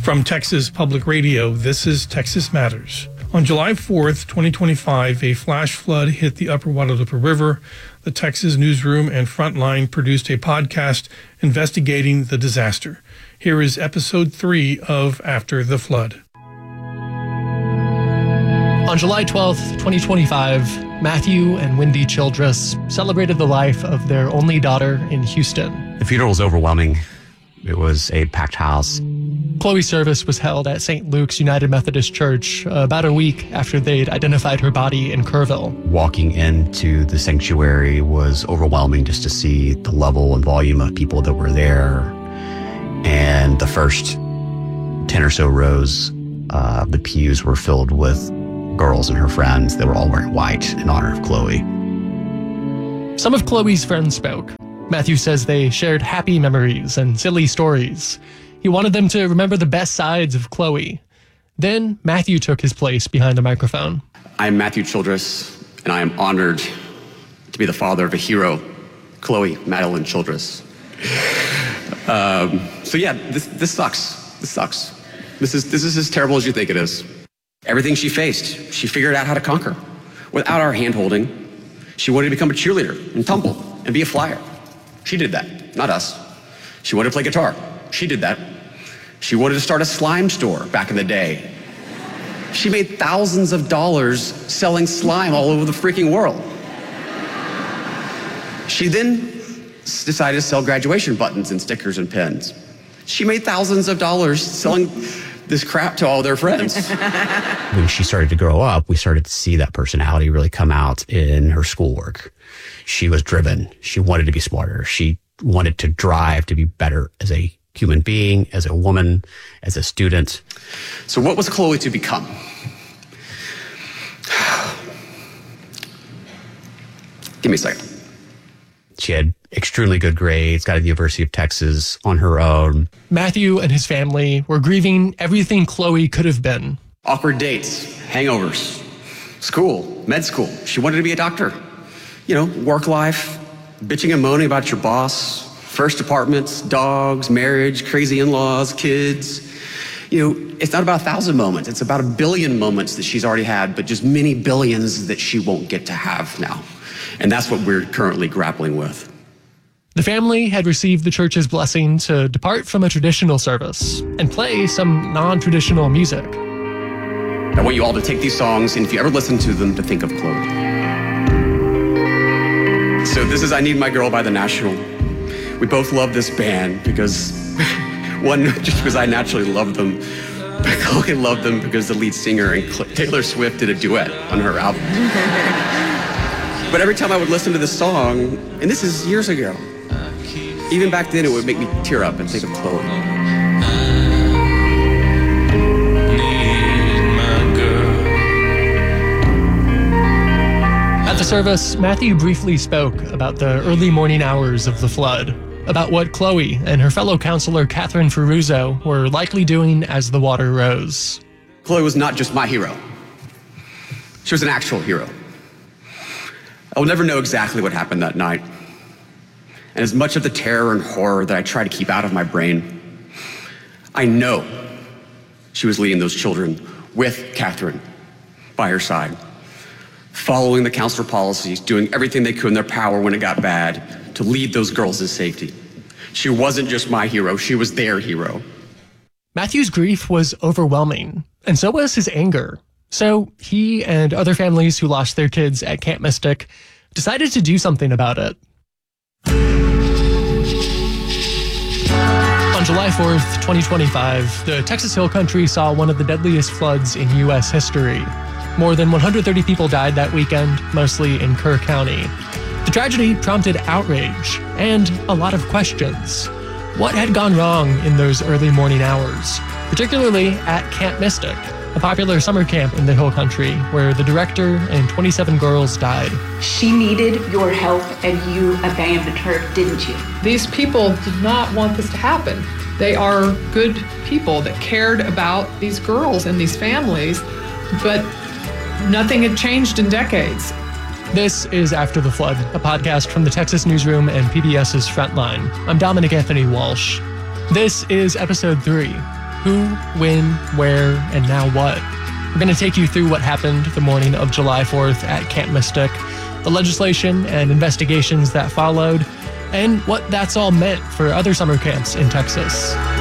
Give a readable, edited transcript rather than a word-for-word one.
From Texas Public Radio, this is Texas Matters. On July 4th, 2025, a flash flood hit the upper Guadalupe River. The Texas Newsroom and Frontline produced a podcast investigating the disaster. Here is episode 3 of After the Flood. On July 12th, 2025, Matthew and Wendy Childress celebrated the life of their only daughter in Houston. The funeral was overwhelming. It was a packed house. Chloe's service was held at St. Luke's United Methodist Church about a week after they'd identified her body in Kerrville. Walking into the sanctuary was overwhelming just to see the level and volume of people that were there. And the first 10 or so rows, the pews were filled with girls and her friends. They were all wearing white in honor of Chloe. Some of Chloe's friends spoke. Matthew says they shared happy memories and silly stories. He wanted them to remember the best sides of Chloe. Then Matthew took his place behind the microphone. I'm Matthew Childress, and I am honored to be the father of a hero, Chloe Madeline Childress. This sucks. This sucks. This is as terrible as you think it is. Everything she faced, she figured out how to conquer. Without our hand-holding, she wanted to become a cheerleader and tumble and be a flyer. She did that, not us. She wanted to play guitar. She did that. She wanted to start a slime store back in the day. She made thousands of dollars selling slime all over the freaking world. She then decided to sell graduation buttons and stickers and pins. She made thousands of dollars selling this crap to all their friends. When she started to grow up, we started to see that personality really come out in her schoolwork. She was driven. She wanted to be smarter. She wanted to drive to be better as a human being, as a woman, as a student. So what was Chloe to become? Give me a second. She had extremely good grades, got to the University of Texas on her own. Matthew and his family were grieving everything Chloe could have been. Awkward dates, hangovers, school, med school. She wanted to be a doctor. Work life, bitching and moaning about your boss, first apartments, dogs, marriage, crazy in-laws, kids. It's not about 1,000 moments. It's about 1 billion moments that she's already had, but just many billions that she won't get to have now. And that's what we're currently grappling with. The family had received the church's blessing to depart from a traditional service and play some non-traditional music. I want you all to take these songs, and if you ever listen to them, to think of Chloe. So this is I Need My Girl by The National. We both love this band because, one, just because I naturally love them, but Chloe loved them because the lead singer and Taylor Swift did a duet on her album. But every time I would listen to this song, and this is years ago, even back then it would make me tear up and think of Chloe. At the service, Matthew briefly spoke about the early morning hours of the flood, about what Chloe and her fellow counselor Catherine Ferruzzo were likely doing as the water rose. Chloe was not just my hero. She was an actual hero. I will never know exactly what happened that night. And as much of the terror and horror that I try to keep out of my brain, I know she was leading those children with Catherine by her side, following the counselor policies, doing everything they could in their power when it got bad to lead those girls to safety. She wasn't just my hero, she was their hero. Matthew's grief was overwhelming, and so was his anger. So he and other families who lost their kids at Camp Mystic decided to do something about it. On July 4th, 2025, the Texas Hill Country saw one of the deadliest floods in U.S. history. More than 130 people died that weekend, mostly in Kerr County. The tragedy prompted outrage and a lot of questions. What had gone wrong in those early morning hours, particularly at Camp Mystic, a popular summer camp in the Hill Country where the director and 27 girls died? She needed your help and you abandoned her, didn't you? These people did not want this to happen. They are good people that cared about these girls and these families, but nothing had changed in decades. This is After the Flood, a podcast from the Texas Newsroom and PBS's Frontline. I'm Dominic Anthony Walsh. This is episode 3. who, when, where, and now what. We're going to take you through what happened the morning of July 4th at Camp Mystic, the legislation and investigations that followed, and what that's all meant for other summer camps in Texas.